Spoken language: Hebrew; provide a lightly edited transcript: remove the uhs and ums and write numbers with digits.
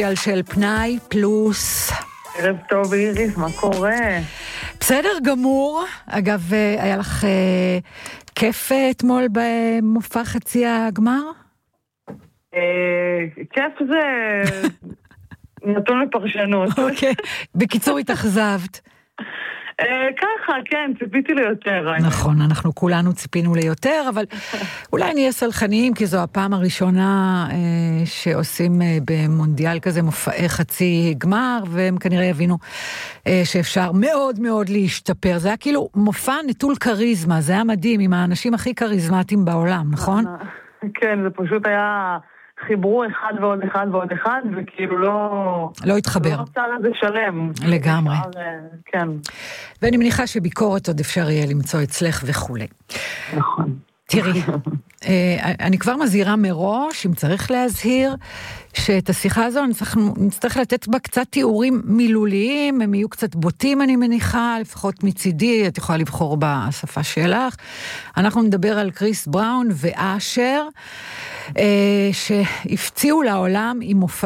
של פנאי פלוס. ערב טוב איריס, מה קורה? בסדר גמור. אגב, היה לך כיף אתמול במופע חצי הגמר? כיף זה נתון לפרשנות. אוקיי. בקיצור התאכזבת. ככה, כן, ציפיתי ליותר. נכון, אנחנו כולנו ציפינו ליותר, אבל אולי נהיה סלחניים, כי זו הפעם הראשונה שעושים במונדיאל כזה מופעי חצי גמר, והם כנראה יבינו שאפשר מאוד מאוד להשתפר. זה היה כאילו מופע נטול קריזמה, זה היה מדהים, עם האנשים הכי קריזמטיים בעולם, נכון? כן, זה פשוט היה... חיברו אחד ועוד אחד ועוד אחד, וכאילו לא התחבר. לא רצה לזה שלם. לגמרי. כן. ואני מניחה שביקורת עוד אפשר יהיה למצוא אצלך וכו'. נכון. תראי, אני כבר מזהירה מראש, אם צריך להזהיר, שאת השיחה הזו נצטרך לתת בה קצת תיאורים מילוליים, הם יהיו קצת בוטים אני מניחה, לפחות מצידי, את יכולה לבחור בשפה שלך. אנחנו נדבר על קריס בראון ואשר, שהפציעו לעולם עם מופע